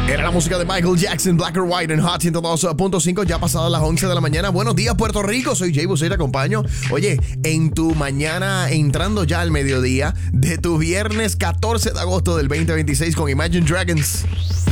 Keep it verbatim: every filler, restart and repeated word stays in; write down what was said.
Era la música de Michael Jackson, Black or White en Hot ciento dos punto cinco, ya pasadas las once de la mañana. Buenos días, Puerto Rico. Soy Jay Bussey, te acompaño. Oye, en tu mañana, entrando ya al mediodía de tu viernes catorce de agosto del veinte veintiséis con Imagine Dragons.